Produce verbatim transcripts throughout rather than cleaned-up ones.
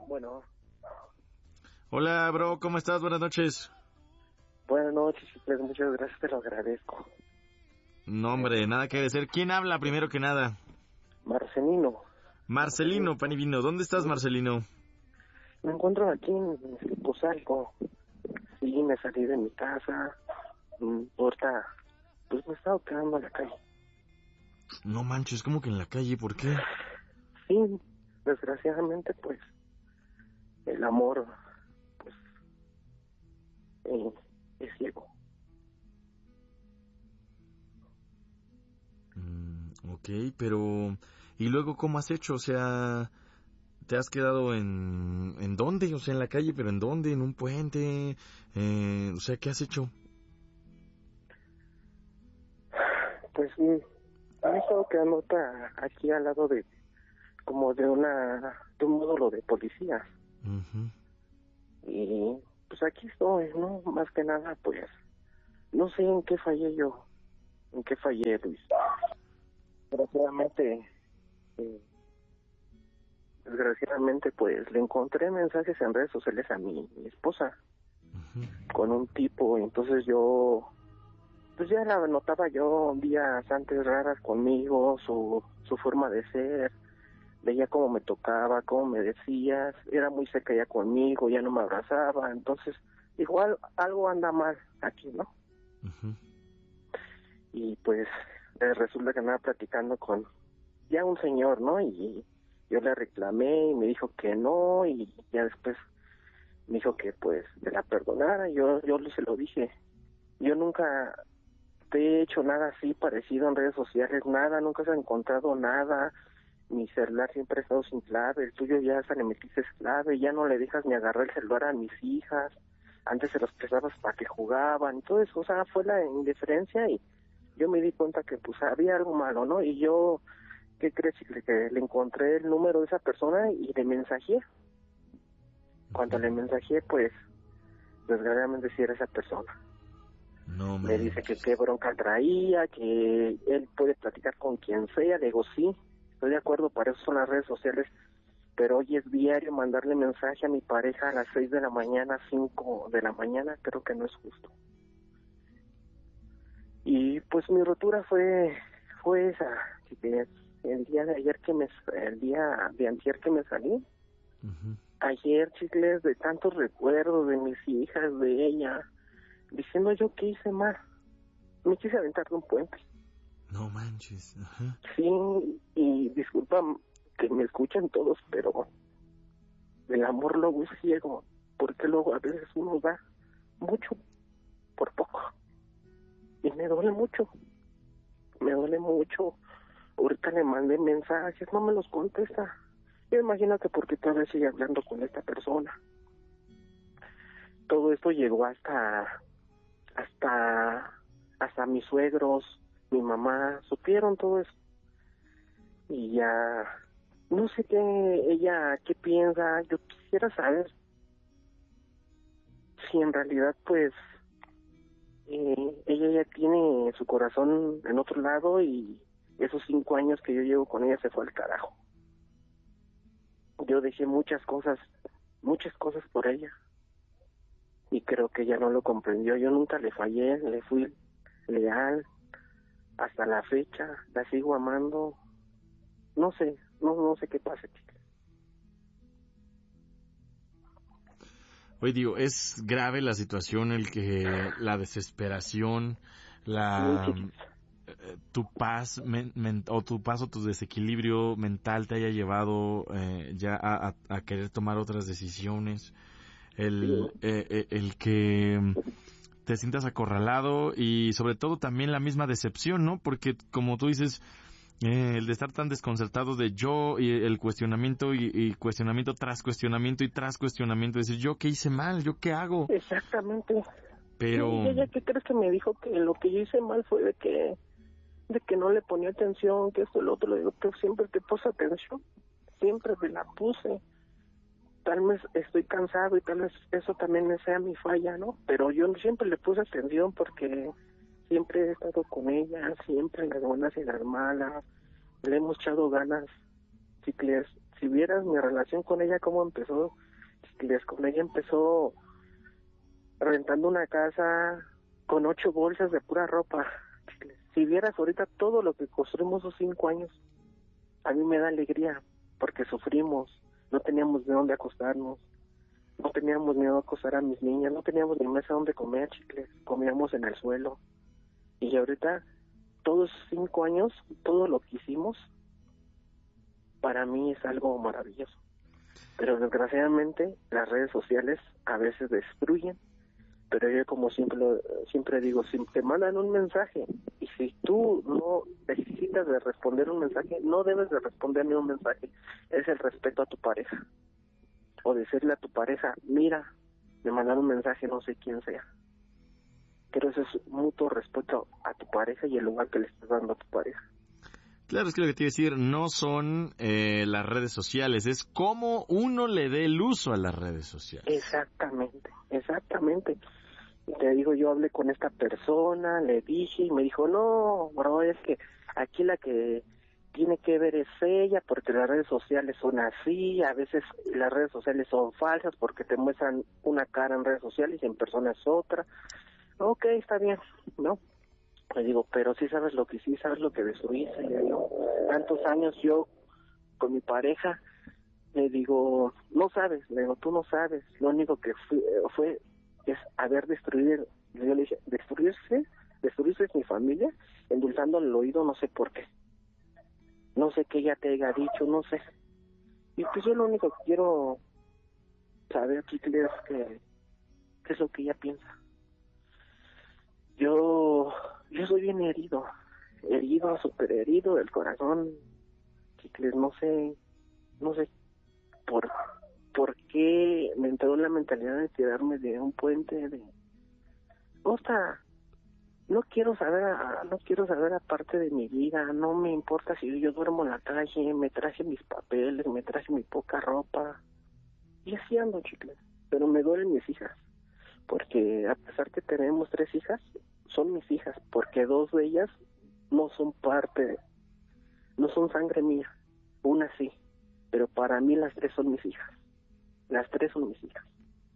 Bueno. Hola, bro, ¿cómo estás? Buenas noches. Buenas noches, Chicles, muchas gracias, te lo agradezco. No, hombre, nada que decir. ¿Quién habla primero que nada? Marcelino. Marcelino, pan y vino. ¿Dónde estás, Marcelino? Me encuentro aquí en Posalco. Sí, me salí de mi casa. Mm, Ahorita, pues me he estado quedando en la calle. No manches, ¿cómo que en la calle? ¿Por qué? Sí, desgraciadamente, pues, el amor, pues, eh, es ciego. Mm, ok, pero... ¿Y luego cómo has hecho? O sea, ¿te has quedado en... ¿En dónde? O sea, en la calle, pero ¿en dónde? ¿En un puente? Eh, o sea, ¿qué has hecho? Pues, mm, me he estado quedando ahorita aquí al lado de, como de una, de un módulo de policías. Uh-huh. Y pues aquí estoy, ¿no? Más que nada, pues, no sé en qué fallé yo, en qué fallé, Luis. Desgraciadamente, eh, desgraciadamente, pues, le encontré mensajes en redes sociales a mi, mi esposa, Uh-huh. con un tipo, y entonces yo, pues ya la notaba yo días antes raras conmigo, su, su forma de ser, veía cómo me tocaba, cómo me decías, era muy seca ya conmigo, ya no me abrazaba, entonces, igual algo anda mal aquí, ¿no? Uh-huh. Y pues eh, resulta que andaba platicando con ya un señor, ¿no? Y yo le reclamé y me dijo que no, y ya después me dijo que pues te la perdonara. Yo yo se lo dije, yo nunca te he hecho nada así parecido en redes sociales, nada, nunca se ha encontrado nada. Mi celular siempre ha estado sin clave, el tuyo ya se le metiste clave, ya no le dejas ni agarrar el celular a mis hijas, antes se los prestabas para que jugaban, todo eso, o sea, fue la indiferencia. Y yo me di cuenta que pues había algo malo, ¿no? Y yo, ¿qué crees? Que, que le encontré el número de esa persona y le mensajé. Cuando le mensajé, pues, desgraciadamente sí era esa persona. No Me dice que manches. qué bronca traía, que él puede platicar con quien sea. Le digo, sí, estoy de acuerdo, para eso son las redes sociales, pero hoy es diario mandarle mensaje a mi pareja a las seis de la mañana, cinco de la mañana, creo que no es justo. Y pues mi rotura fue fue esa, que el día de ayer que me, el día de antier que me salí, Uh-huh. ayer, chicles, de tantos recuerdos de mis hijas, de ella, diciendo yo que hice mal, me quise aventar de un puente. No manches. Ajá. Sí, y disculpa que me escuchen todos, pero el amor luego es ciego, porque luego a veces uno da mucho por poco, y me duele mucho, me duele mucho. Ahorita le mandé mensajes, no me los contesta. Yo imagínate porque todavía sigue hablando con esta persona. Todo esto llegó hasta, hasta, hasta mis suegros, mi mamá, supieron todo eso. Y ya, no sé qué, ella, qué piensa. Yo quisiera saber si en realidad, pues, eh, ella ya tiene su corazón en otro lado y esos cinco años que yo llevo con ella se fue al carajo. Yo dejé muchas cosas, muchas cosas por ella. Y creo que ella no lo comprendió. Yo nunca le fallé, le fui leal. Hasta la fecha, la sigo amando. No sé, no, no sé qué pasa, chica. Oye, digo, es grave la situación, el que la desesperación, Sí, la chiquis. eh, tu paz men, men, o tu paz o tu desequilibrio mental te haya llevado eh, ya a, a, a querer tomar otras decisiones, Sí, el eh, eh, el que te sientas acorralado y sobre todo también la misma decepción, ¿no? Porque como tú dices, eh, el de estar tan desconcertado de yo y el cuestionamiento y, y cuestionamiento tras cuestionamiento y tras cuestionamiento, decir yo qué hice mal, yo qué hago, exactamente. Sí, pero y ella, ¿qué crees que me dijo? Que lo que yo hice mal fue de que, de que no le ponía atención, que esto y lo otro. Le digo, que siempre te puse atención, siempre me la puse. Tal vez estoy cansado y tal vez eso también sea mi falla, ¿no? Pero yo siempre le puse atención porque siempre he estado con ella, siempre en las buenas y en las malas. Le hemos echado ganas, chicles, Si vieras mi relación con ella, cómo empezó, chicles, con ella empezó rentando una casa con ocho bolsas de pura ropa. Chicles. Si vieras ahorita todo lo que construimos esos cinco años, a mí me da alegría, porque sufrimos, no teníamos de dónde acostarnos, no teníamos ni dónde acostar a mis niñas, no teníamos ni mesa donde comer, chicles, comíamos en el suelo. Y ahorita, todos esos cinco años, todo lo que hicimos, para mí es algo maravilloso. Pero desgraciadamente, las redes sociales a veces destruyen, pero yo como siempre, siempre digo, si te mandan un mensaje, y si tú no necesitas de responder un mensaje, no debes de responder ni un mensaje, es el respeto a tu pareja. O decirle a tu pareja, mira, me mandaron un mensaje, no sé quién sea. Pero eso es mutuo respeto a tu pareja y el lugar que le estás dando a tu pareja. Claro, es que lo que te iba a decir, no son eh, las redes sociales, es cómo uno le dé el uso a las redes sociales. Exactamente, exactamente. Y te digo, yo hablé con esta persona, le dije y me dijo, no, bro, es que aquí la que tiene que ver es ella, porque las redes sociales son así, a veces las redes sociales son falsas porque te muestran una cara en redes sociales y en persona es otra. Ok, está bien, ¿no? Le digo, pero sí sabes lo que sí, sabes lo que destruiste. Le digo, tantos años yo con mi pareja, le digo, no sabes, le digo, tú no sabes, lo único que fui, fue es haber destruido, yo le dije, destruirse, destruirse es mi familia, endulzándole el oído, no sé por qué. No sé qué ella te haya dicho, no sé. Y pues yo lo único que quiero saber, chicles, es que, qué es lo que ella piensa. Yo, yo soy bien herido, herido, súper herido del corazón, chicles, no sé, no sé por, por qué me entró la mentalidad de tirarme de un puente, de, osta, no quiero saber, a, no quiero saber aparte de mi vida, no me importa si yo duermo en la calle, me traje mis papeles, me traje mi poca ropa, y así ando, chicles, pero me duelen mis hijas. Porque a pesar que tenemos tres hijas, son mis hijas, porque dos de ellas no son parte, no son sangre mía, una sí, pero para mí las tres son mis hijas, las tres son mis hijas.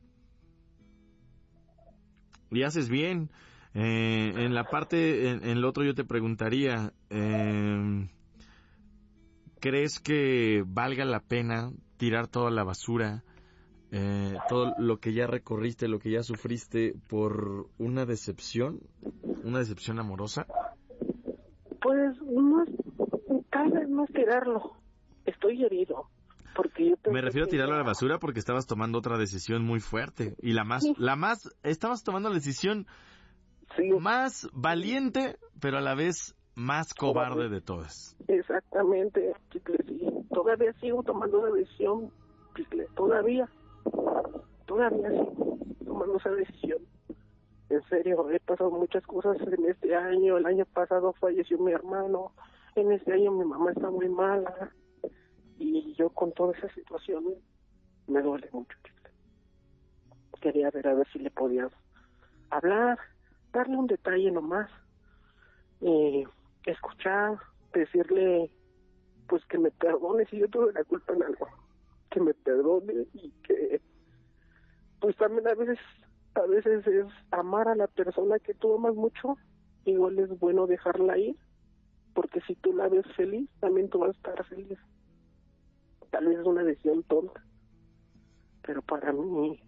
Y haces bien. Eh, en la parte, en, en lo otro yo te preguntaría, eh, ¿crees que valga la pena tirar toda la basura? Eh, todo lo que ya recorriste, lo que ya sufriste por una decepción, una decepción amorosa. Pues no es, tal vez no es tirarlo, estoy herido, porque yo pensé Me refiero a que tirarlo a ya... la basura porque estabas tomando otra decisión muy fuerte y la más, Sí. la más, estabas tomando la decisión Sí. más valiente, pero a la vez más cobarde de todas. Exactamente, chicles, sí. Todavía sigo tomando la decisión, chicles, todavía. Todavía sigo tomando esa decisión. En serio, he pasado muchas cosas en este año. El año pasado falleció mi hermano. En este año mi mamá está muy mala. Y yo con toda esa situación me duele mucho. Quería ver a ver si le podías hablar, darle un detalle nomás. Eh, escuchar, decirle pues que me perdone si yo tuve la culpa en algo. Que me perdone y que pues también a veces a veces es amar a la persona que tú amas mucho, igual es bueno dejarla ir, porque si tú la ves feliz, también tú vas a estar feliz. Tal vez es una decisión tonta, pero para mí,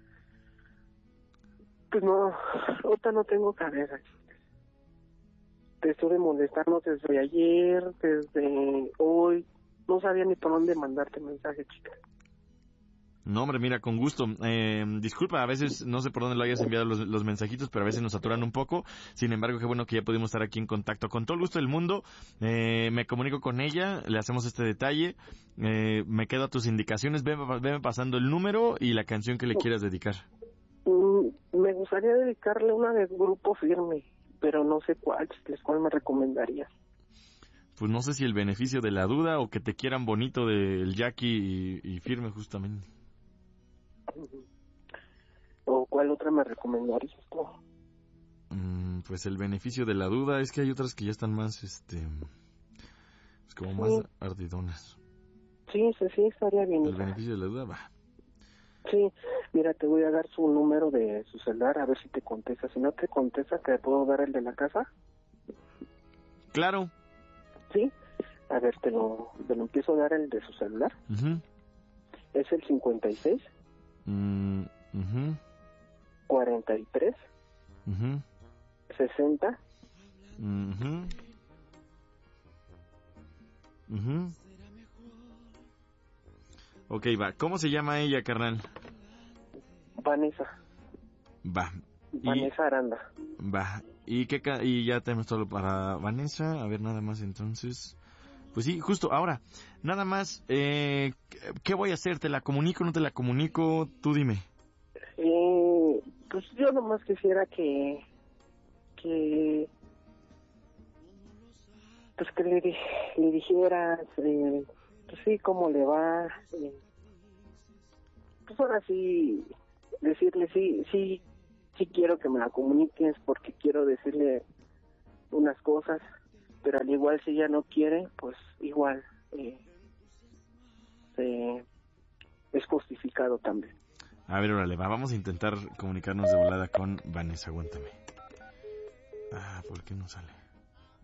pues no, ahorita no tengo cabeza. Te estuve molestando desde ayer, desde hoy, no sabía ni por dónde mandarte mensaje, chica. No, hombre, mira, con gusto. Eh, disculpa, a veces no sé por dónde lo hayas enviado los, los mensajitos, pero a veces nos saturan un poco. Sin embargo, qué bueno que ya pudimos estar aquí en contacto. Con todo el gusto del mundo, eh, me comunico con ella, le hacemos este detalle, eh, me quedo a tus indicaciones, veme, veme pasando el número y la canción que le quieras dedicar. Mm, me gustaría dedicarle una de Grupo Firme, pero no sé cuál, cuál me recomendarías. Pues no sé si el beneficio de la duda o que te quieran bonito del Jackie y, y Firme justamente. ¿O cuál otra me recomendarías tú? Mm, pues el beneficio de la duda es que hay otras que ya están más, este, pues como Sí. más ardidonas. Sí, sí, sí, estaría bien. El beneficio de la duda, va. Sí, mira, te voy a dar su número de su celular, a ver si te contesta. Si no te contesta, ¿te puedo dar el de la casa? Claro. Sí. A ver, te lo, te lo empiezo a dar el de su celular. Uh-huh. Es el cincuenta y seis, Mm, uh-huh. cuarenta y tres, Uh-huh. sesenta. Uh-huh. Uh-huh. Ok, va. ¿Cómo se llama ella, carnal? Vanessa. Va. Vanessa y, Aranda. Va. ¿Y qué ca- y ya tenemos todo para Vanessa? A ver, nada más entonces. Pues sí, justo ahora. Nada más, eh, ¿qué voy a hacer? ¿Te la comunico o no te la comunico? Tú dime. Eh, pues yo nomás quisiera que, que, pues que le, di- le dijeras, eh, pues sí, cómo le va. Eh, pues ahora sí, decirle sí, sí, sí quiero que me la comuniques porque quiero decirle unas cosas, pero al igual si ella no quiere, pues igual eh, eh, es justificado también. A ver, órale, va. Vamos a intentar comunicarnos de volada con Vanessa. Aguántame. Ah, ¿por qué no sale?